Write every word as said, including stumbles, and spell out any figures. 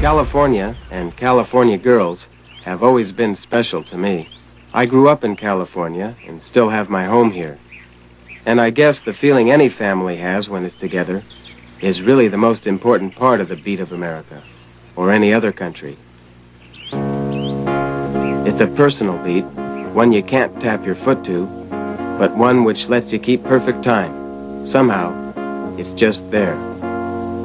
California and California girls have always been special to me. I grew up in California and still have my home here. And I guess the feeling any family has when it's together is really the most important part of the beat of America, or any other country. It's a personal beat, one you can't tap your foot to, but one which lets you keep perfect time. Somehow, it's just there.